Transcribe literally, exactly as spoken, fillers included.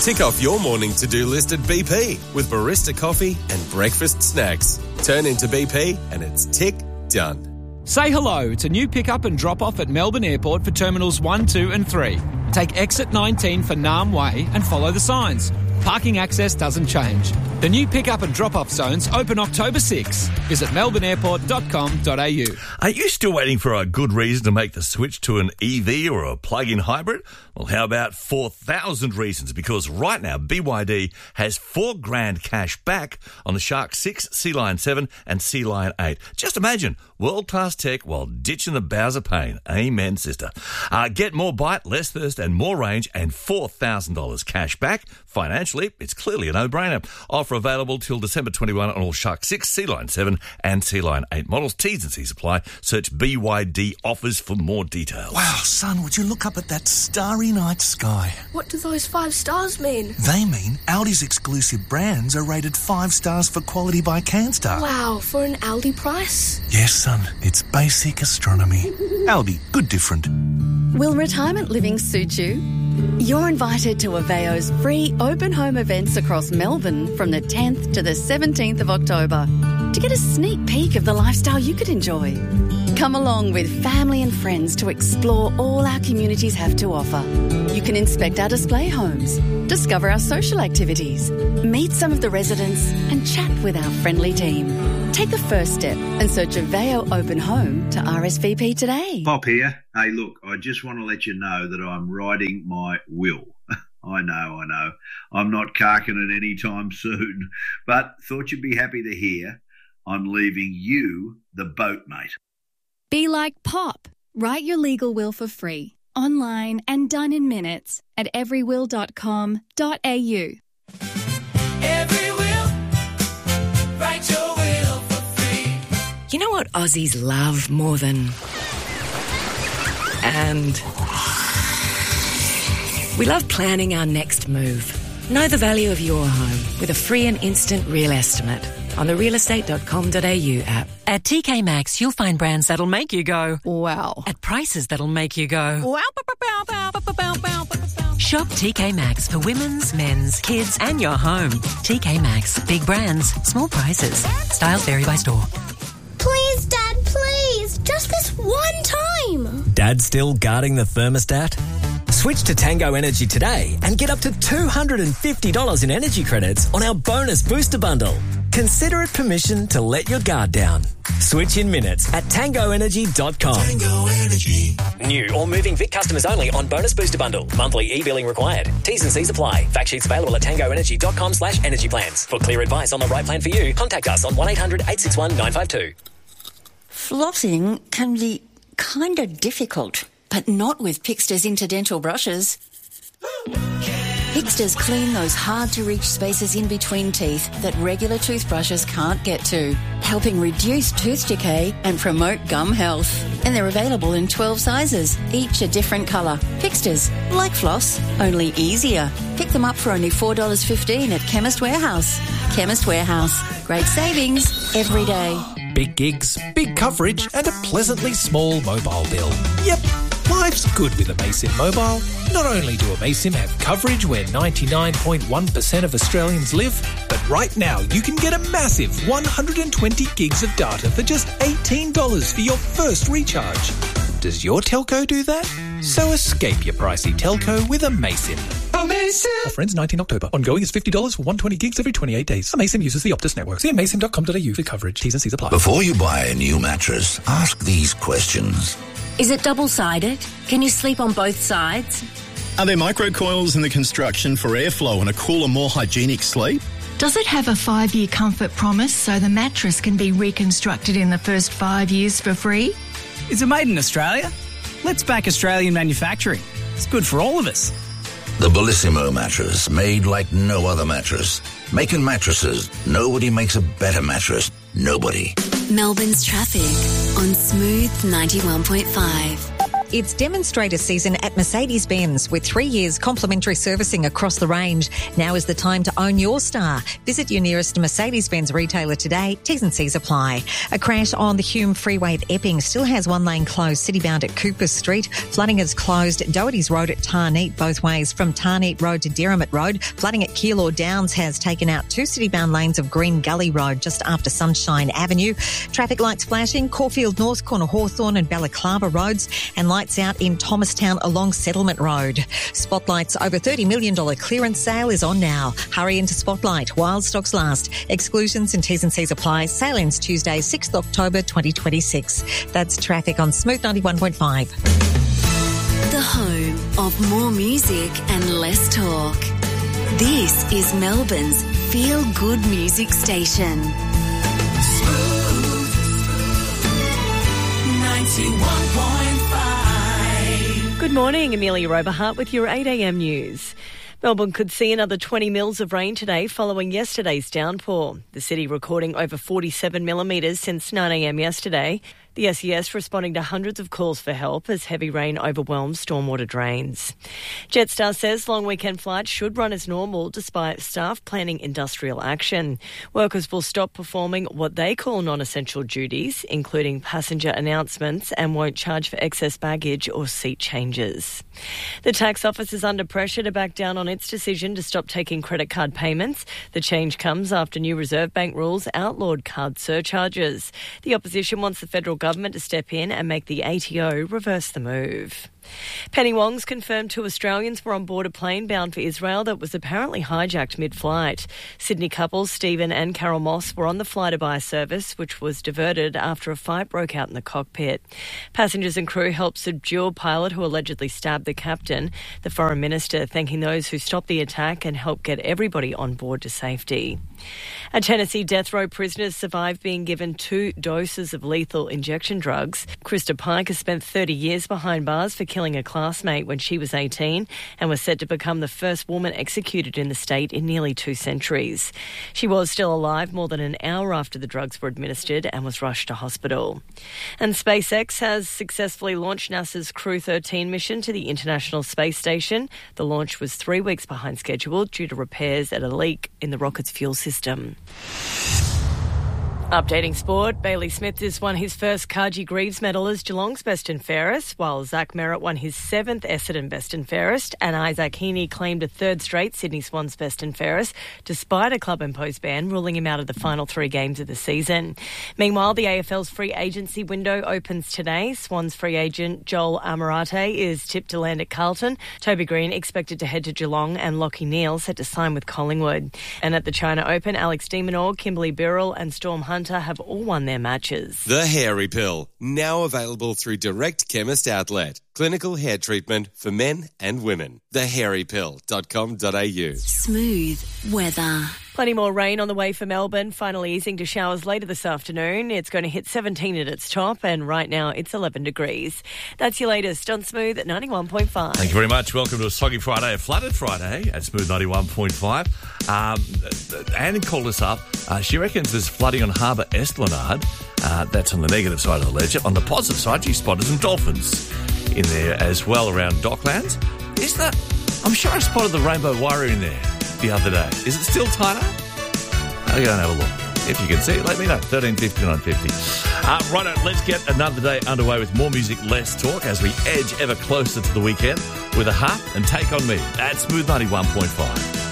Tick off your morning to-do list at B P with barista coffee and breakfast snacks. Turn into B P and it's tick done. Say hello to new pick-up and drop-off at Melbourne Airport for Terminals one, two and three. Take exit nineteen for Naarm Way and follow the signs. Parking access doesn't change. The new pick-up and drop-off zones open October sixth. Visit melbourne airport dot com dot a u. Are you still waiting for a good reason to make the switch to an E V or a plug-in hybrid? Well, how about four thousand reasons? Because right now, B Y D has four grand cash back on the Shark six, Sea Lion seven and Sea Lion eight. Just imagine, world-class tech while ditching the bowser pain. Amen, sister. Uh, get more bite, less thirst and more range and four thousand dollars cash back. Financially, it's clearly a no-brainer. Offer available till December twenty-first on all Shark six, Sea Lion seven and Sea Lion eight models. T's and C's apply. Search B Y D offers for more details. Wow, son, would you look up at that starry night sky? What do those five stars mean? They mean Aldi's exclusive brands are rated five stars for quality by CanStar. Wow, for an Aldi price? Yes, son, it's basic astronomy. Aldi, good different. Will retirement living suit you? You're invited to Aveo's free open home events across Melbourne from the tenth to the seventeenth of October to get a sneak peek of the lifestyle you could enjoy. Come along with family and friends to explore all our communities have to offer. You can inspect our display homes, discover our social activities, meet some of the residents and chat with our friendly team. Take the first step and search Aveo Open Home to R S V P today. Bob here. Hey, look, I just want to let you know that I'm writing my will. I know, I know. I'm not carking it any time soon, but thought you'd be happy to hear I'm leaving you the boat, mate. Be like Pop. Write your legal will for free, online and done in minutes at every will dot com dot a u. Every will, write your will for free. You know what Aussies love more than... And... we love planning our next move. Know the value of your home with a free and instant real estimate on the real estate dot com dot a u app. At T K Maxx, you'll find brands that'll make you go, wow. At prices that'll make you go, wow. Shop T K Maxx for women's, men's, kids and your home. T K Maxx. Big brands, small prices. Styles vary by store. Please, Dad, please. Just this one time. Dad still guarding the thermostat? Switch to Tango Energy today and get up to two hundred fifty dollars in energy credits on our bonus booster bundle. Consider it permission to let your guard down. Switch in minutes at tango energy dot com. Tango Energy. New or moving Vic customers only on bonus booster bundle. Monthly e-billing required. T's and C's apply. Fact sheets available at tango energy dot com slash energy plans. For clear advice on the right plan for you, contact us on one eight hundred eight six one nine five two. Flossing can be kind of difficult, but not with Pixter's Interdental brushes. Pixter's clean those hard-to-reach spaces in between teeth that regular toothbrushes can't get to, helping reduce tooth decay and promote gum health. And they're available in twelve sizes, each a different colour. Pixter's, like floss, only easier. Pick them up for only four dollars fifteen at Chemist Warehouse. Chemist Warehouse. Great savings every day. Big gigs, big coverage and a pleasantly small mobile bill. Yep. Life's good with Amaysim Mobile. Not only do Amaysim have coverage where ninety-nine point one percent of Australians live, but right now you can get a massive one hundred twenty gigs of data for just eighteen dollars for your first recharge. Does your telco do that? So escape your pricey telco with Amaysim. Amaysim! Offer ends nineteenth of October. Ongoing is fifty dollars for one hundred twenty gigs every twenty-eight days. Amaysim uses the Optus network. See amaysim dot com dot a u for coverage. T's and C's apply. Before you buy a new mattress, ask these questions. Is it double-sided? Can you sleep on both sides? Are there microcoils in the construction for airflow and a cooler, more hygienic sleep? Does it have a five-year comfort promise so the mattress can be reconstructed in the first five years for free? Is it made in Australia? Let's back Australian manufacturing. It's good for all of us. The Bellissimo mattress, made like no other mattress. Making mattresses, nobody makes a better mattress. Nobody. Melbourne's traffic on Smooth ninety-one point five. It's demonstrator season at Mercedes-Benz with three years complimentary servicing across the range. Now is the time to own your star. Visit your nearest Mercedes-Benz retailer today. T's and C's apply. A crash on the Hume Freeway at Epping still has one lane closed citybound at Cooper Street. Flooding has closed Doherty's Road at Tarneet both ways from Tarneet Road to Derrimut Road. Flooding at Keilor Downs has taken out two citybound lanes of Green Gully Road just after Sunshine Avenue. Traffic lights flashing, Caulfield North, Corner Hawthorn and Balaclava roads, and lights out in Thomastown along Settlement Road. Spotlight's over thirty million dollars clearance sale is on now. Hurry into Spotlight while stocks last. Exclusions and T's and C's apply. Sale ends Tuesday, sixth of October twenty twenty-six. That's traffic on Smooth ninety-one point five. The home of more music and less talk. This is Melbourne's feel-good music station. ninety-one point five. Good morning, Amelia Oberhart with your eight a.m. news. Melbourne could see another twenty mils of rain today following yesterday's downpour. The city recording over forty-seven millimetres since nine a.m. yesterday. The S E S responding to hundreds of calls for help as heavy rain overwhelms stormwater drains. Jetstar says long weekend flights should run as normal despite staff planning industrial action. Workers will stop performing what they call non-essential duties, including passenger announcements, and won't charge for excess baggage or seat changes. The tax office is under pressure to back down on its decision to stop taking credit card payments. The change comes after new Reserve Bank rules outlawed card surcharges. The opposition wants the federal government to step in and make the A T O reverse the move. Penny Wong's confirmed two Australians were on board a plane bound for Israel that was apparently hijacked mid-flight. Sydney couples Stephen and Carol Moss were on the fly-to-buy service, which was diverted after a fight broke out in the cockpit. Passengers and crew helped subdue a pilot who allegedly stabbed the captain. The foreign minister thanking those who stopped the attack and helped get everybody on board to safety. A Tennessee death row prisoner survived being given two doses of lethal injection drugs. Krista Pike has spent thirty years behind bars for killing a classmate when she was eighteen and was set to become the first woman executed in the state in nearly two centuries. She was still alive more than an hour after the drugs were administered and was rushed to hospital. And SpaceX has successfully launched NASA's Crew thirteen mission to the International Space Station. The launch was three weeks behind schedule due to repairs at a leak in the rocket's fuel system. Updating sport, Bailey Smith has won his first Carji Greaves medal as Geelong's best and fairest, while Zach Merritt won his seventh Essendon best and fairest, and Isaac Heaney claimed a third straight Sydney Swans best and fairest, despite a club-imposed ban ruling him out of the final three games of the season. Meanwhile, the A F L's free agency window opens today. Swans free agent Joel Amarate is tipped to land at Carlton. Toby Green expected to head to Geelong, and Lockie Neal set to sign with Collingwood. And at the China Open, Alex de Minaur, Kimberly Birrell and Storm Hunter have all won their matches. The Hairy Pill, now available through Direct Chemist Outlet. Clinical hair treatment for men and women. the hairy pill dot com dot a u. Smooth weather. Plenty more rain on the way for Melbourne, finally easing to showers later this afternoon. It's going to hit seventeen at its top, and right now it's eleven degrees. That's your latest on Smooth at ninety-one point five. Thank you very much. Welcome to a soggy Friday, a flooded Friday at Smooth ninety-one point five. Um, Anne called us up. Uh, she reckons there's flooding on Harbour Esplanade. Uh, that's on the negative side of the ledger. On the positive side, she spotted some dolphins in there as well around Docklands. Is that... I'm sure I spotted the rainbow warrior in there the other day. Is it still tighter? I'll go and have a look. If you can see it, let me know. thirteen fifty, nine fifty. Uh, right, let's get another day underway with more music, less talk as we edge ever closer to the weekend with a harp and Take On Me at Smooth ninety-one point five.